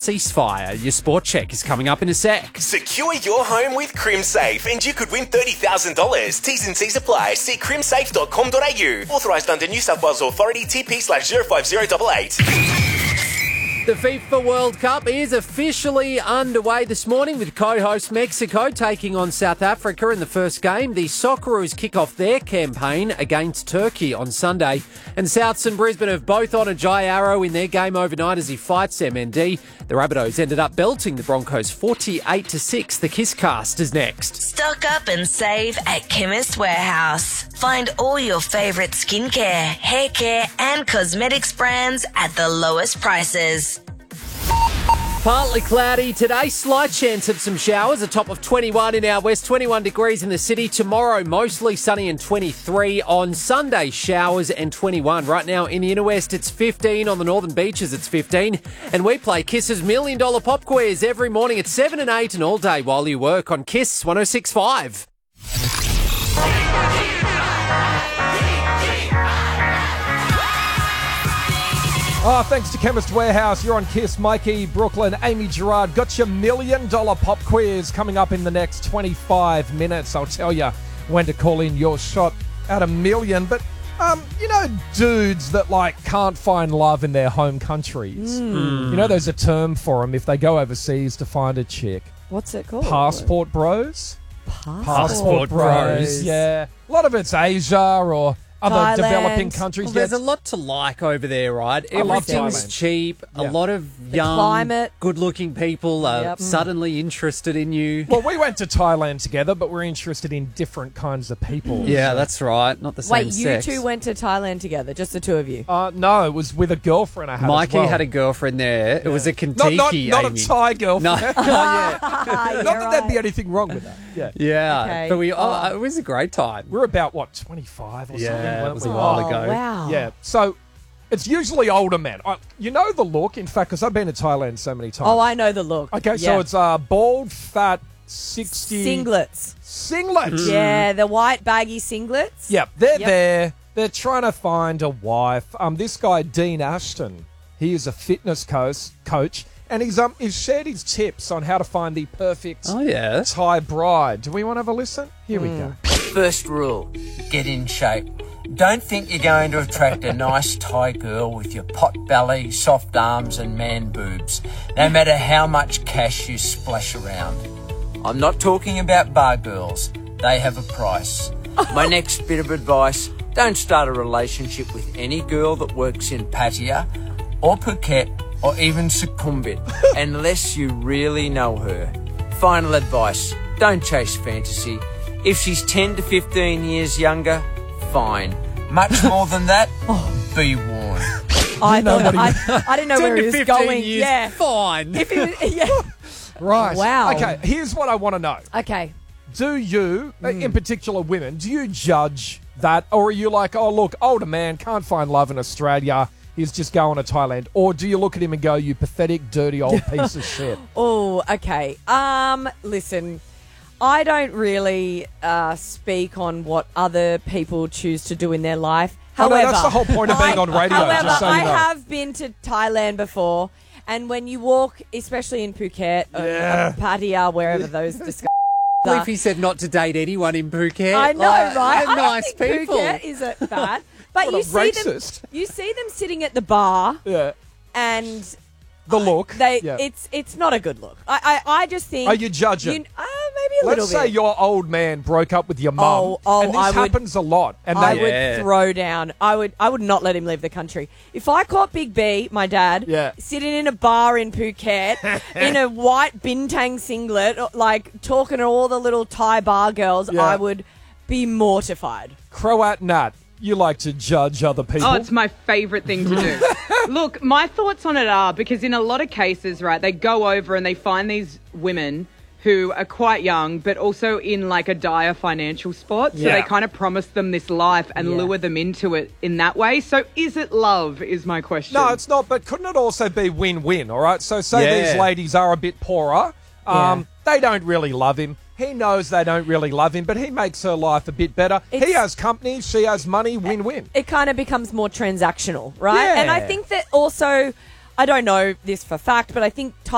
ceasefire. Your sport check is coming up in a sec. Secure your home with CrimSafe and you could win $30,000. T's and C's apply. See crimsafe.com.au. Authorised under New South Wales Authority TP/05088. The FIFA World Cup is officially underway this morning with co-host Mexico taking on South Africa in the first game. The Socceroos kick off their campaign against Turkey on Sunday. And Souths and Brisbane have both honoured Jai Arrow in their game overnight as he fights MND. The Rabbitohs ended up belting the Broncos 48-6. The Kisscast is next. Stock up and save at Chemist Warehouse. Find all your favourite skincare, hair care and cosmetics brands at the lowest prices. Partly cloudy today, slight chance of some showers, a top of 21 in our west, 21 degrees in the city. Tomorrow, mostly sunny and 23. On Sunday, showers and 21. Right now in the inner west, it's 15. On the northern beaches, it's 15. And we play Kiss's $1 Million Pop Quiz every morning at 7 and 8 and all day while you work on Kiss 106.5. Oh, thanks to Chemist Warehouse. You're on Kiss. Mikey, Brooklyn, Amy Gerard. Got your $1 Million Pop Quiz coming up in the next 25 minutes. I'll tell you when to call in your shot at $1 million. But, dudes that, can't find love in their home countries. You know, there's a term for them if they go overseas to find a chick. What's it called? Passport bros. Passport bros. Yeah. A lot of it's Asia or other Thailand. Developing countries. Well, there's a lot to like over there, right? I love Everything's Thailand. cheap. Yeah. A lot of young, climate. good-looking people are suddenly interested in you. Well, we went to Thailand together, but we're interested in different kinds of people. Yeah, that's right. Not the same Wait, sex. you two went to Thailand together, just the two of you? No, it was with a girlfriend I had Mikey as well. had a girlfriend there. It was a Kentucky, Not a Amy. Thai girlfriend. No. Oh, yeah. Not that there'd be anything wrong with that. Yeah. Yeah. Okay. But it was a great time. We're about, 25 or something? Yeah, weren't it was we? a while Oh, ago. wow. Yeah, so it's usually older men. You know the look, in fact, because I've been to Thailand so many times. Oh, I know the look. Okay, Yeah. so it's bald, fat, 60... Singlets. Singlets! Yeah, the white baggy singlets. Yep, they're there. They're trying to find a wife. This guy, Dean Ashton, he is a fitness coach, and he's shared his tips on how to find the perfect Thai bride. Do we want to have a listen? Here we go. First rule, get in shape. Don't think you're going to attract a nice Thai girl with your pot belly, soft arms and man boobs, no matter how much cash you splash around. I'm not talking about bar girls. They have a price. My next bit of advice, don't start a relationship with any girl that works in Pattaya or Phuket or even Sukhumvit unless you really know her. Final advice, don't chase fantasy. If she's 10 to 15 years younger, fine. Much more than that, be warned. I didn't know 10 where to he was 15 going. years, Yeah. fine. If he was, yeah. Right. Wow. Okay, here's what I want to know. Okay. Do you, in particular women, do you judge that? Or are you like, oh, look, older man, can't find love in Australia, he's just going to Thailand? Or do you look at him and go, you pathetic, dirty old piece of shit? Oh, okay. Listen, I don't really speak on what other people choose to do in their life. Oh, no, However, that's the whole point of being on radio, However, just so you know. I have been to Thailand before, and when you walk, especially in Phuket, or Pattaya, wherever those disgusting If he said not to date anyone in Phuket. I know, right? They're I nice don't think people. Phuket isn't bad, but What you a see racist. them. You see them sitting at the bar, Yeah. and The look. Yeah. it's not a good look. I just think. Oh, you judge it? Maybe a little Let's bit. say your old man broke up with your mum, Oh, and this I would- happens a lot. And I they would throw down. I would not let him leave the country. If I caught Big B, my dad, sitting in a bar in Phuket in a white bintang singlet, talking to all the little Thai bar girls, I would be mortified. Croat Nat, you like to judge other people. Oh, it's my favourite thing to do. Look, my thoughts on it are, because in a lot of cases, right, they go over and they find these women who are quite young, but also in a dire financial spot. So they kind of promise them this life and lure them into it in that way. So is it love, is my question. No, it's not, but couldn't it also be win-win, all right? So say these ladies are a bit poorer. They don't really love him. He knows they don't really love him, but he makes her life a bit better. He has company, she has money, win-win. It kind of becomes more transactional, right? Yeah. And I think that also, I don't know this for fact, but I think